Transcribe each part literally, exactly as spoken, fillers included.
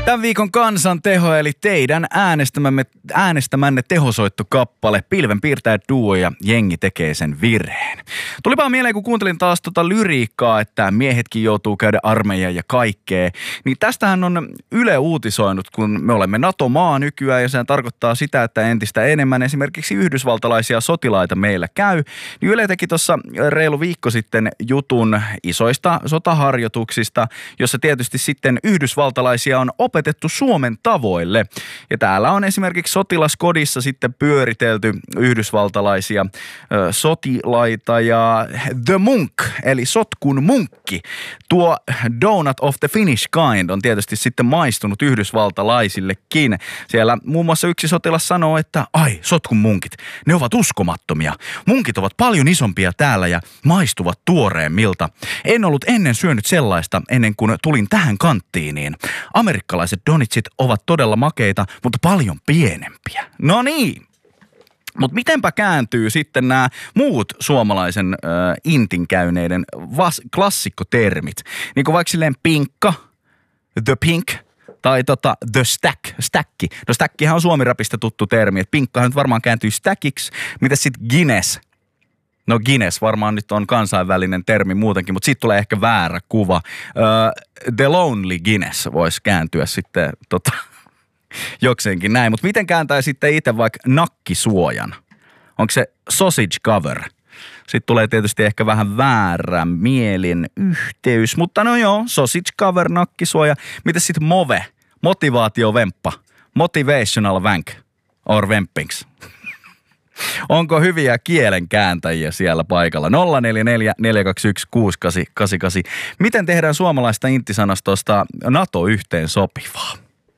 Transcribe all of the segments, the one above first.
Tämän viikon kansan teho, eli teidän äänestämämme, äänestämänne tehosoittokappale, Pilvenpiirtäjät duo ja Jengi tekee sen virheen. Tulipa mieleen, kun kuuntelin taas tota lyriikkaa, että miehetkin joutuu käydä armeijan ja kaikkea. Niin tästähän on Yle uutisoinut, kun me olemme NATO-maa nykyään ja se tarkoittaa sitä, että entistä enemmän esimerkiksi yhdysvaltalaisia sotilaita meillä käy. Niin Yle teki tuossa reilu viikko sitten jutun isoista sotaharjoituksista, jossa tietysti sitten yhdysvaltalaisia on opetettu Suomen tavoille. Ja täällä on esimerkiksi sotilaskodissa sitten pyöritelty yhdysvaltalaisia ö, sotilaita ja The Monk, eli sotkun munkki. Tuo Donut of the Finnish Kind on tietysti sitten maistunut yhdysvaltalaisillekin. Siellä muun muassa yksi sotilas sanoo, että ai, sotkun munkit, ne ovat uskomattomia. Munkit ovat paljon isompia täällä ja maistuvat tuoreemmilta. En ollut ennen syönyt sellaista ennen kuin tulin tähän kanttiiniin. Amerikkalaiset donitsit ovat todella makeita, mutta paljon pienempiä. No niin. Mutta mitenpä kääntyy sitten nämä muut suomalaisen äh, intin käyneiden vas- klassikkotermit? Niin kuin vaikka silleen pinkka, the pink tai tota the stack, stäkki. No stäkkihän on suomirapista tuttu termi, että pinkkahan nyt varmaan kääntyy stäkiksi. Mitäs sitten Guinness? No Guinness varmaan nyt on kansainvälinen termi muutenkin, mutta siitä tulee ehkä väärä kuva. Uh, The Lonely Guinness voisi kääntyä sitten tota, jokseenkin näin. Mutta miten kääntää sitten itse vaikka nakkisuojan? Onko se sausage cover? Sitten tulee tietysti ehkä vähän väärä mielin yhteys, mutta no joo, sausage cover, nakkisuoja. Miten sitten move? Motivaatiovemppa. Motivational wank or vampings. Onko hyviä kielenkääntäjiä siellä paikalla? nolla neljä neljä neljä kaksi yksi kuusi kahdeksan kahdeksan kahdeksan. Miten tehdään suomalaista inttisanastosta NATO yhteen sopivaa?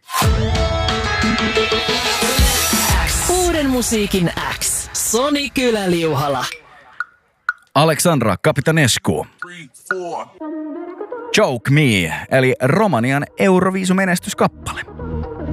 Uuden musiikin X. Soni Kylä-Liuhala. Aleksandra Kapitanescu. Joke Me, eli Romanian Euroviisumenestyskappale.